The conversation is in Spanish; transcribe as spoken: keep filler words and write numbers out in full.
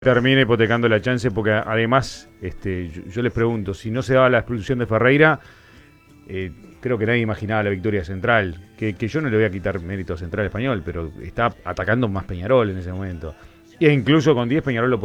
termina hipotecando la chance porque además este, yo, yo les pregunto, si no se daba la expulsión de Ferreira, eh, creo que nadie imaginaba la victoria Central, que, que yo no le voy a quitar mérito a Central Español, pero está atacando más Peñarol en ese momento. E incluso con diez Peñarol lo